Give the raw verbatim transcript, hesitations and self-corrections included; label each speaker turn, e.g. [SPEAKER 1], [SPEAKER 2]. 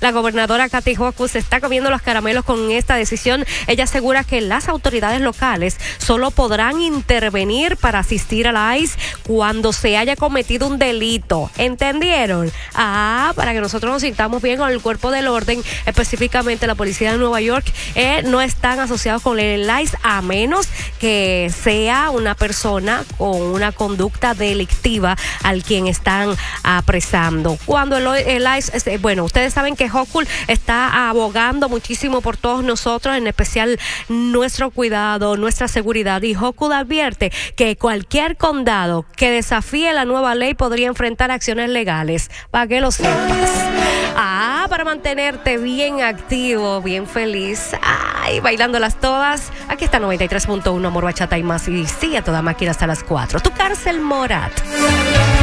[SPEAKER 1] La gobernadora Kathy Hochul se está comiendo los caramelos con esta decisión. Ella asegura que las autoridades locales solo podrán intervenir para asistir a la I C E cuando se haya cometido un delito. ¿Entendieron? Ah, para que nosotros nos sintamos bien con el cuerpo del orden, específicamente la policía de Nueva York, eh, no están asociados con el I C E a menos que sea una persona con una conducta delictiva al quien están apresando. Cuando el, el I C E, bueno, ustedes saben que Hochul está abogando muchísimo por todos nosotros, en especial nuestro cuidado, nuestra seguridad, y Hochul advierte que cualquier condado que desafíe la nueva ley podría enfrentar acciones legales, para que lo sepas. Ah, para mantenerte bien activo, bien feliz, ay, bailándolas todas. Aquí está noventa y tres punto uno, amor, bachata y más, y sigue a toda máquina hasta las cuatro. Tu Cárcel Morat.